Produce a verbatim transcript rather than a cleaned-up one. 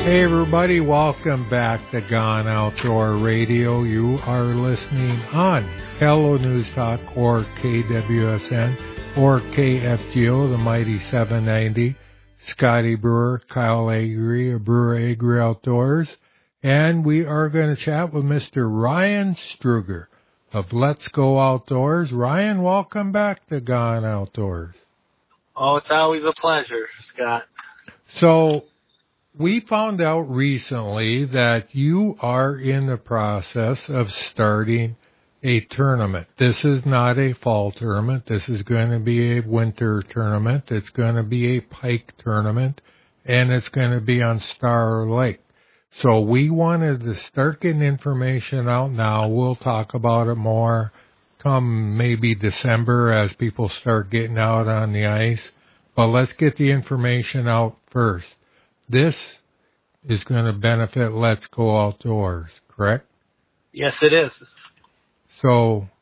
Hey everybody, welcome back to Gone Outdoor Radio. You are listening on Hello News Talk or K W S N or K F G O, the mighty seven ninety. Scotty Brewer, Kyle Agri of Brewer Agri Outdoors. And we are going to chat with Mister Ryan Struger of Let's Go Outdoors. Ryan, welcome back to Gone Outdoors. Oh, it's always a pleasure, Scott. So, we found out recently that you are in the process of starting a tournament. This is not a fall tournament. This is going to be a winter tournament. It's going to be a pike tournament, and it's going to be on Star Lake. So we wanted to start getting information out now. We'll talk about it more come maybe December as people start getting out on the ice. But let's get the information out first. This is going to benefit Let's Go Outdoors, correct? Yes, it is. So